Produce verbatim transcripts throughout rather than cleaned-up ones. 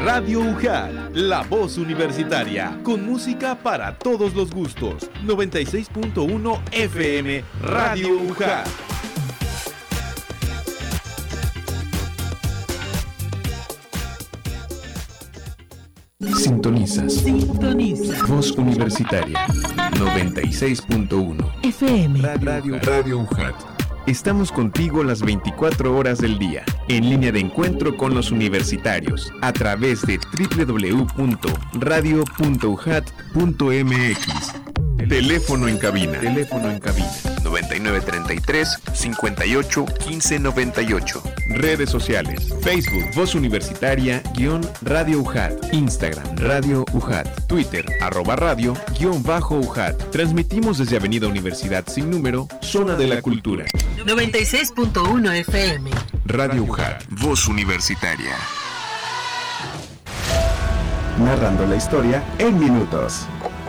Radio U J A T, la voz universitaria, con música para todos los gustos. noventa y seis punto uno F M, Radio U J A T. Sintonizas. Sintoniza. Voz Universitaria. noventa y seis punto uno F M. Radio, Radio U J A T. Estamos contigo las veinticuatro horas del día, en línea de encuentro con los universitarios, a través de doble u doble u doble u punto radio punto u j a t punto m x. Teléfono en cabina. Teléfono en cabina. noventa y nueve treinta y tres, cincuenta y ocho, quince noventa y ocho. Redes sociales. Facebook, Voz Universitaria, guión Radio U J A T. Instagram, Radio U J A T. Twitter, arroba radio, guión bajo U J A T. Transmitimos desde Avenida Universidad Sin Número, Zona de la Cultura. noventa y seis punto uno F M. Radio U J A T. Voz Universitaria. Narrando la historia en minutos.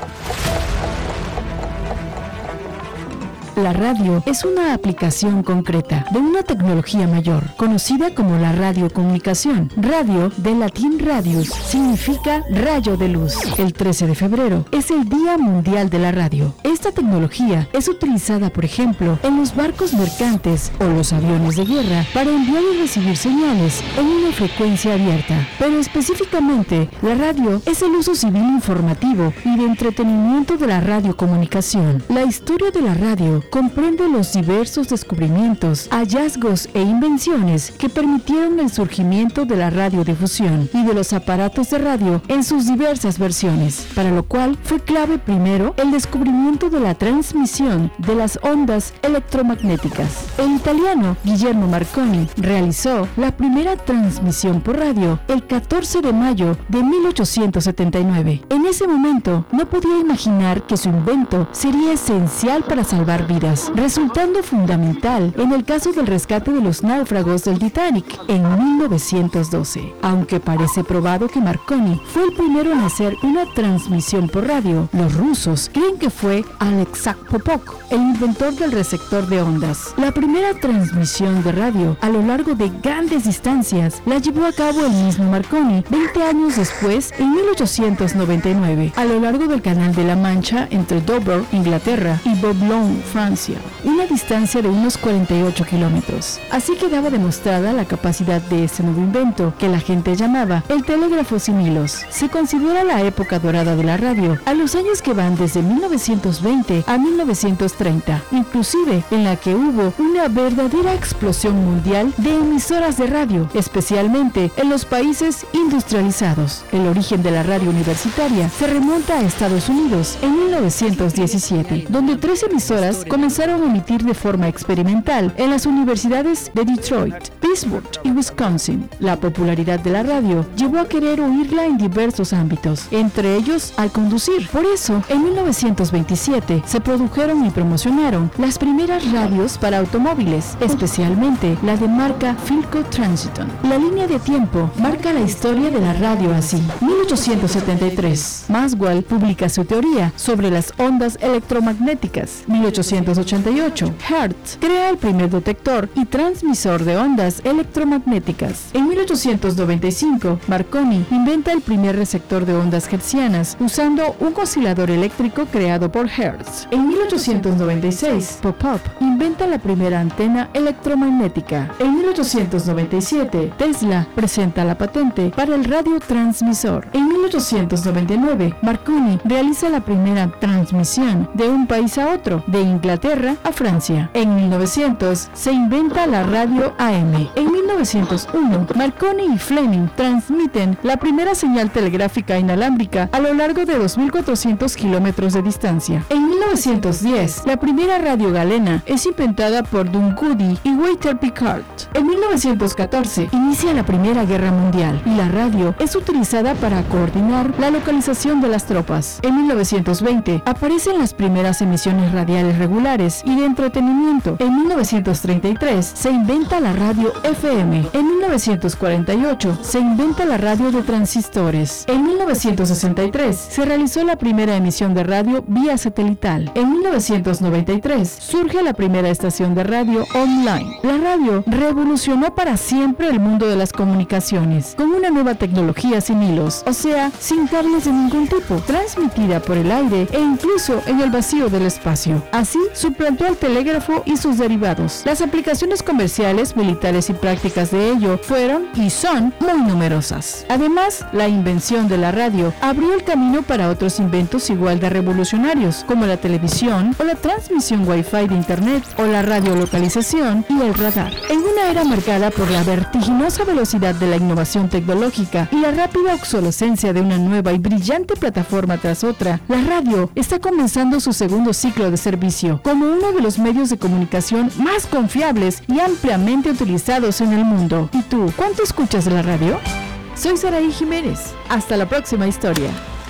La radio es una aplicación concreta de una tecnología mayor, conocida como la radiocomunicación. Radio, del latín radius, significa rayo de luz. El trece de febrero es el Día Mundial de la Radio. Esta tecnología es utilizada, por ejemplo, en los barcos mercantes o los aviones de guerra para enviar y recibir señales en una frecuencia abierta. Pero específicamente, la radio es el uso civil informativo y de entretenimiento de la radiocomunicación. La historia de la radio comprende los diversos descubrimientos, hallazgos e invenciones que permitieron el surgimiento de la radiodifusión y de los aparatos de radio en sus diversas versiones, para lo cual fue clave primero el descubrimiento de la transmisión de las ondas electromagnéticas. El italiano Guillermo Marconi realizó la primera transmisión por radio el catorce de mayo de mil ochocientos setenta y nueve. En ese momento no podía imaginar que su invento sería esencial para salvar vidas, resultando fundamental en el caso del rescate de los náufragos del Titanic en mil novecientos doce. Aunque parece probado que Marconi fue el primero en hacer una transmisión por radio, los rusos creen que fue Alexei Popov, el inventor del receptor de ondas. La primera transmisión de radio a lo largo de grandes distancias la llevó a cabo el mismo Marconi veinte años después, en mil ochocientos noventa y nueve, a lo largo del Canal de la Mancha entre Dover, Inglaterra, y Boulogne, Francia, una distancia de unos cuarenta y ocho kilómetros. Así quedaba demostrada la capacidad de ese nuevo invento, que la gente llamaba el telégrafo sin hilos. Se considera la época dorada de la radio a los años que van desde mil novecientos veinte a mil novecientos treinta, inclusive en la que hubo una verdadera explosión mundial de emisoras de radio, especialmente en los países industrializados. El origen de la radio universitaria se remonta a Estados Unidos en mil novecientos diecisiete, donde tres emisoras comenzaron a emitir de forma experimental en las universidades de Detroit, Pittsburgh y Wisconsin. La popularidad de la radio llevó a querer oírla en diversos ámbitos, entre ellos al conducir. Por eso, en mil novecientos veintisiete se produjeron y promocionaron las primeras radios para automóviles, especialmente la de marca Philco Transiton. La línea de tiempo marca la historia de la radio así. mil ochocientos setenta y tres, Maxwell publica su teoría sobre las ondas electromagnéticas. mil ochocientos ochenta y ocho, Hertz crea el primer detector y transmisor de ondas electromagnéticas. En mil ochocientos noventa y cinco, Marconi inventa el primer receptor de ondas hertzianas usando un oscilador eléctrico creado por Hertz. En mil ochocientos noventa y seis, Popov inventa la primera antena electromagnética. En mil ochocientos noventa y siete, Tesla presenta la patente para el radiotransmisor. En mil ochocientos noventa y nueve, Marconi realiza la primera transmisión de un país a otro, de Inglaterra a Francia. En mil novecientos se inventa la radio A M. En mil novecientos uno, Marconi y Fleming transmiten la primera señal telegráfica inalámbrica a lo largo de dos mil cuatrocientos kilómetros de distancia. En mil novecientos diez, la primera radio galena es inventada por Dunwoody y Walter Picard. En mil novecientos catorce, inicia la Primera Guerra Mundial y la radio es utilizada para coordinar la localización de las tropas. En mil novecientos veinte, aparecen las primeras emisiones radiales regulares populares y de entretenimiento. En mil novecientos treinta y tres se inventa la radio F M. En mil novecientos cuarenta y ocho se inventa la radio de transistores. En mil novecientos sesenta y tres se realizó la primera emisión de radio vía satelital. En mil novecientos noventa y tres surge la primera estación de radio online. La radio revolucionó para siempre el mundo de las comunicaciones, con una nueva tecnología sin hilos, o sea, sin cables de ningún tipo, transmitida por el aire e incluso en el vacío del espacio. Así, suplantó al telégrafo y sus derivados. Las aplicaciones comerciales, militares y prácticas de ello fueron y son muy numerosas. Además, la invención de la radio abrió el camino para otros inventos igual de revolucionarios, como la televisión o la transmisión Wi-Fi de Internet o la radiolocalización y el radar. En una era marcada por la vertiginosa velocidad de la innovación tecnológica y la rápida obsolescencia de una nueva y brillante plataforma tras otra, la radio está comenzando su segundo ciclo de servicio como uno de los medios de comunicación más confiables y ampliamente utilizados en el mundo. ¿Y tú, cuánto escuchas de la radio? Soy Saraí Jiménez. Hasta la próxima historia.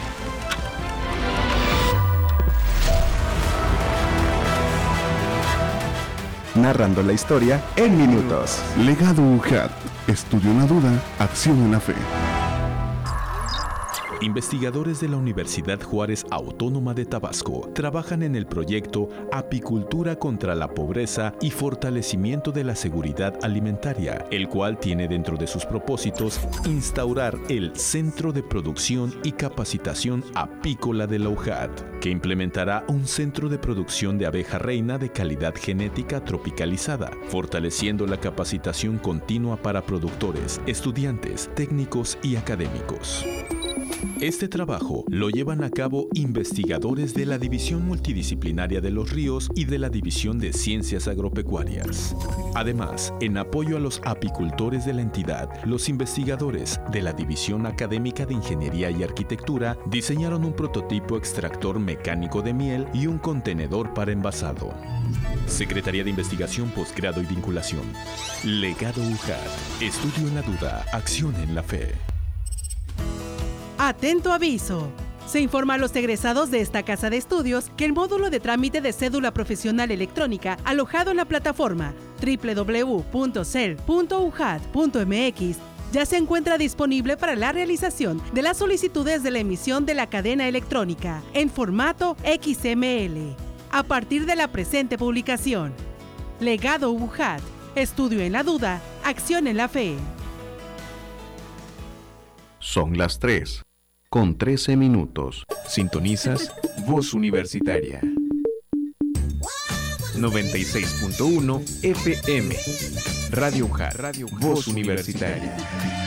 Narrando la historia en minutos. Legado U J A T. Estudio en la duda, acción en la fe. Investigadores de la Universidad Juárez Autónoma de Tabasco trabajan en el proyecto Apicultura contra la Pobreza y Fortalecimiento de la Seguridad Alimentaria, el cual tiene dentro de sus propósitos instaurar el Centro de Producción y Capacitación Apícola de la U J A T, que implementará un centro de producción de abeja reina de calidad genética tropicalizada, fortaleciendo la capacitación continua para productores, estudiantes, técnicos y académicos. Este trabajo lo llevan a cabo investigadores de la División Multidisciplinaria de los Ríos y de la División de Ciencias Agropecuarias. Además, en apoyo a los apicultores de la entidad, los investigadores de la División Académica de Ingeniería y Arquitectura diseñaron un prototipo extractor mecánico de miel y un contenedor para envasado. Secretaría de Investigación, Posgrado y Vinculación. Legado U J A T. Estudio en la duda, acción en la fe. Atento aviso. Se informa a los egresados de esta casa de estudios que el módulo de trámite de cédula profesional electrónica alojado en la plataforma doble u doble u doble u punto cel punto u j a t punto m x ya se encuentra disponible para la realización de las solicitudes de la emisión de la cadena electrónica en formato X M L a partir de la presente publicación. Legado U J A T. Estudio en la duda, acción en la fe. Son las tres, con trece minutos. Sintonizas Voz Universitaria. noventa y seis punto uno F M. Radio U J A T, Voz Universitaria.